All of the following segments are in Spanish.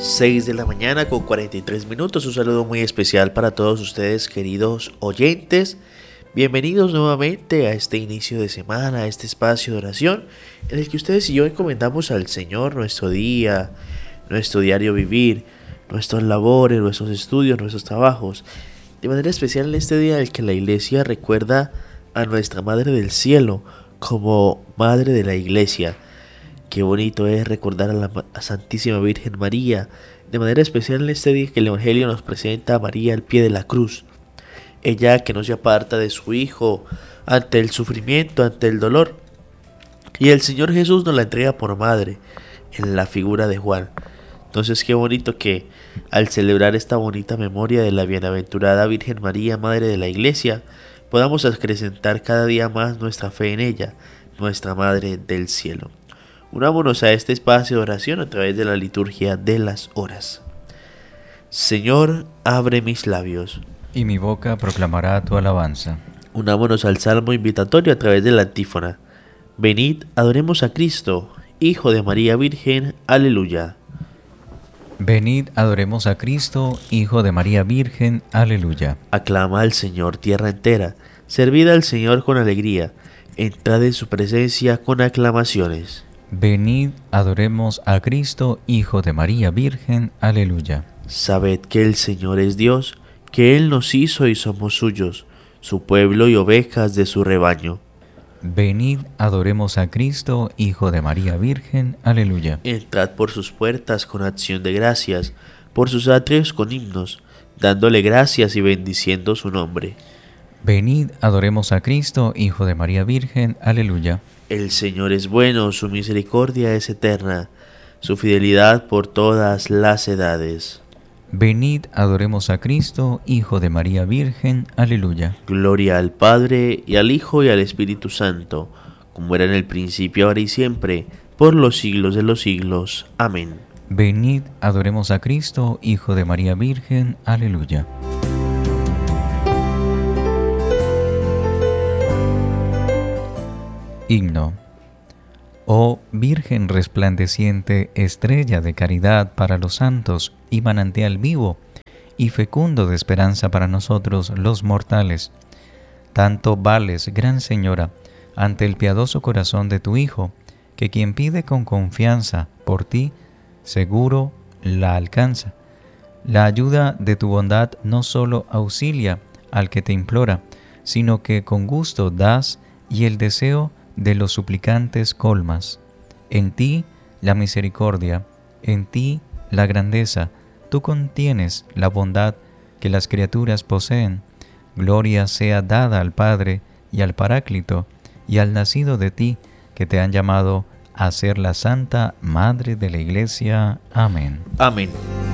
6 de la mañana con 43 minutos. Un saludo muy especial para todos ustedes, queridos oyentes. Bienvenidos nuevamente a este inicio de semana, a este espacio de oración en el que ustedes y yo encomendamos al Señor nuestro día, nuestro diario vivir, nuestras labores, nuestros estudios, nuestros trabajos. De manera especial en este día en el que la Iglesia recuerda a nuestra Madre del Cielo como Madre de la Iglesia. Qué bonito es recordar a la Santísima Virgen María, de manera especial en este día que el Evangelio nos presenta a María al pie de la cruz. Ella que no se aparta de su Hijo ante el sufrimiento, ante el dolor. Y el Señor Jesús nos la entrega por madre en la figura de Juan. Entonces qué bonito que al celebrar esta bonita memoria de la bienaventurada Virgen María, Madre de la Iglesia, podamos acrecentar cada día más nuestra fe en ella, nuestra Madre del Cielo. Unámonos a este espacio de oración a través de la liturgia de las horas. Señor, abre mis labios, y mi boca proclamará tu alabanza. Unámonos al salmo invitatorio a través de la antífona. Venid, adoremos a Cristo, Hijo de María Virgen. Aleluya. Venid, adoremos a Cristo, Hijo de María Virgen. Aleluya. Aclama al Señor tierra entera, servid al Señor con alegría, entrad en su presencia con aclamaciones. Venid, adoremos a Cristo, Hijo de María Virgen. Aleluya. Sabed que el Señor es Dios, que Él nos hizo y somos suyos, su pueblo y ovejas de su rebaño. Venid, adoremos a Cristo, Hijo de María Virgen. Aleluya. Entrad por sus puertas con acción de gracias, por sus atrios con himnos, dándole gracias y bendiciendo su nombre. Venid, adoremos a Cristo, Hijo de María Virgen. Aleluya. El Señor es bueno, su misericordia es eterna, su fidelidad por todas las edades. Venid, adoremos a Cristo, Hijo de María Virgen. Aleluya. Gloria al Padre, y al Hijo, y al Espíritu Santo, como era en el principio, ahora y siempre, por los siglos de los siglos. Amén. Venid, adoremos a Cristo, Hijo de María Virgen. Aleluya. Himno. Oh Virgen resplandeciente, estrella de caridad para los santos y manantial vivo y fecundo de esperanza para nosotros los mortales, tanto vales, Gran Señora, ante el piadoso corazón de tu Hijo, que quien pide con confianza por ti, seguro la alcanza. La ayuda de tu bondad no solo auxilia al que te implora, sino que con gusto das y el deseo de los suplicantes colmas. En ti la misericordia, en ti la grandeza, tú contienes la bondad que las criaturas poseen. Gloria sea dada al Padre y al Paráclito y al nacido de ti, que te han llamado a ser la Santa Madre de la Iglesia. Amén. Amén.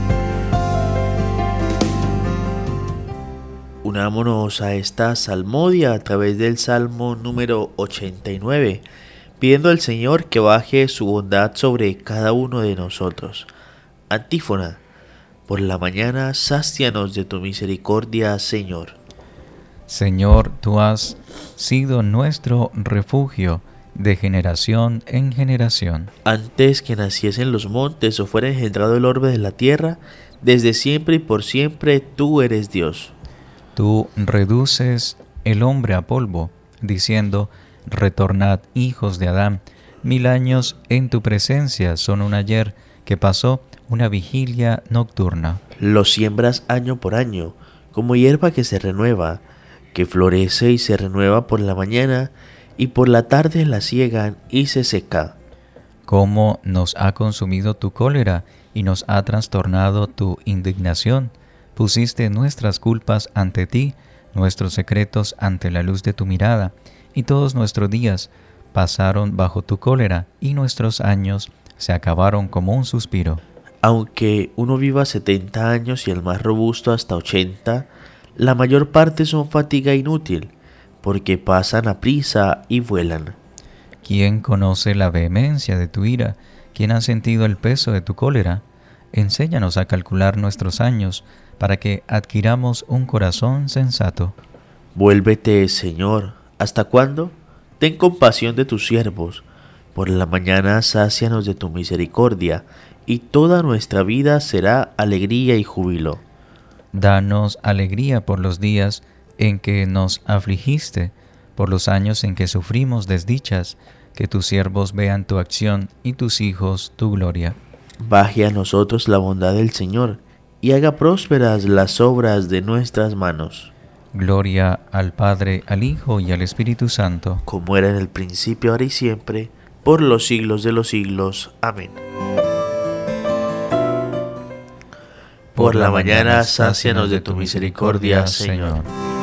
Unámonos a esta salmodia a través del Salmo número 89, pidiendo al Señor que baje su bondad sobre cada uno de nosotros. Antífona. Por la mañana, sácianos de tu misericordia, Señor. Señor, tú has sido nuestro refugio de generación en generación. Antes que naciesen los montes o fuera engendrado el orbe de la tierra, desde siempre y por siempre tú eres Dios. Tú reduces el hombre a polvo, diciendo, retornad, hijos de Adán. 1000 años en tu presencia son un ayer que pasó, una vigilia nocturna. Lo siembras año por año, como hierba que se renueva, que florece y se renueva por la mañana, y por la tarde la siegan y se seca. Cómo nos ha consumido tu cólera y nos ha trastornado tu indignación. Pusiste nuestras culpas ante ti, nuestros secretos ante la luz de tu mirada, y todos nuestros días pasaron bajo tu cólera, y nuestros años se acabaron como un suspiro. Aunque uno viva 70 años y el más robusto hasta 80, la mayor parte son fatiga inútil, porque pasan aprisa y vuelan. ¿Quién conoce la vehemencia de tu ira? ¿Quién ha sentido el peso de tu cólera? Enséñanos a calcular nuestros años, para que adquiramos un corazón sensato. Vuélvete, Señor, ¿hasta cuándo? Ten compasión de tus siervos. Por la mañana sácianos de tu misericordia, y toda nuestra vida será alegría y júbilo. Danos alegría por los días en que nos afligiste, por los años en que sufrimos desdichas, que tus siervos vean tu acción y tus hijos tu gloria. Baje a nosotros la bondad del Señor, y haga prósperas las obras de nuestras manos. Gloria al Padre, al Hijo y al Espíritu Santo. Como era en el principio, ahora y siempre, por los siglos de los siglos. Amén. Por la mañana, sácianos de tu misericordia, Señor.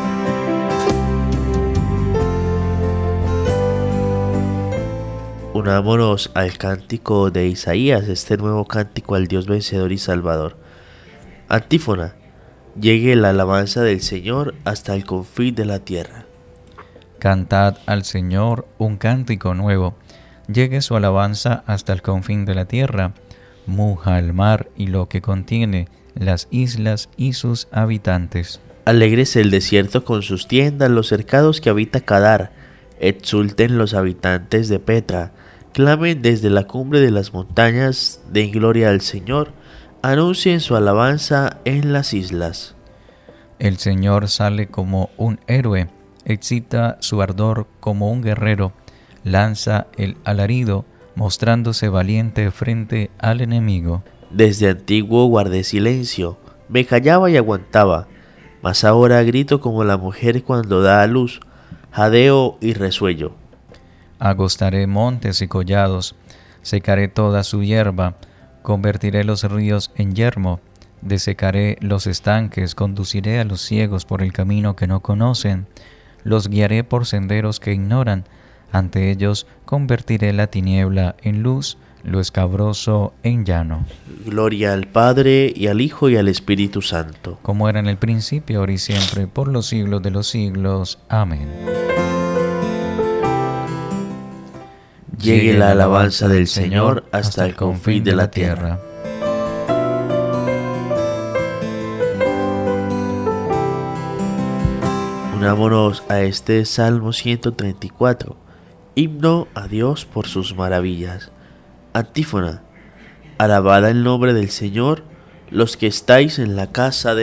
Unámonos al cántico de Isaías, este nuevo cántico al Dios vencedor y salvador. Antífona. Llegue la alabanza del Señor hasta el confín de la tierra. Cantad al Señor un cántico nuevo. Llegue su alabanza hasta el confín de la tierra. Muja el mar y lo que contiene, las islas y sus habitantes. Alégrese el desierto con sus tiendas, los cercados que habita Cadar. Exulten los habitantes de Petra. Clamen desde la cumbre de las montañas, den gloria al Señor. Anuncien su alabanza en las islas. El Señor sale como un héroe, excita su ardor como un guerrero, lanza el alarido, mostrándose valiente frente al enemigo. Desde antiguo guardé silencio, me callaba y aguantaba, mas ahora grito como la mujer cuando da a luz, jadeo y resuello. Agostaré montes y collados, secaré toda su hierba, convertiré los ríos en yermo, desecaré los estanques, conduciré a los ciegos por el camino que no conocen, los guiaré por senderos que ignoran, ante ellos convertiré la tiniebla en luz, lo escabroso en llano. Gloria al Padre, y al Hijo, y al Espíritu Santo. Como era en el principio, ahora y siempre, por los siglos de los siglos. Amén. Llegue la alabanza del Señor hasta el confín de la tierra. Unámonos a este Salmo 134, himno a Dios por sus maravillas. Antífona. Alabad el nombre del Señor, los que estáis en la casa de